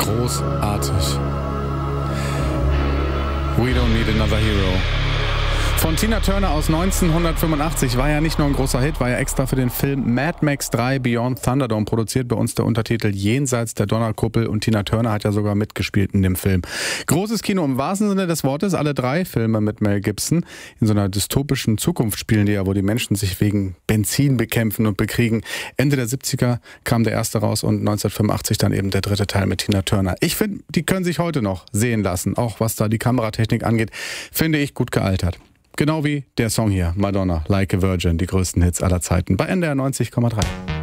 Großartig. We Don't Need Another Hero. Von Tina Turner aus 1985, war ja nicht nur ein großer Hit, war ja extra für den Film Mad Max 3 Beyond Thunderdome produziert, bei uns der Untertitel Jenseits der Donnerkuppel, und Tina Turner hat ja sogar mitgespielt in dem Film. Großes Kino im wahrsten Sinne des Wortes, alle 3 Filme mit Mel Gibson. In so einer dystopischen Zukunft spielen die ja, wo die Menschen sich wegen Benzin bekämpfen und bekriegen. Ende der 70er kam der erste raus und 1985 dann eben der 3. Teil mit Tina Turner. Ich finde, die können sich heute noch sehen lassen, auch was da die Kameratechnik angeht, finde ich gut gealtert. Genau wie der Song hier, Madonna, Like a Virgin, die größten Hits aller Zeiten bei NDR 90,3.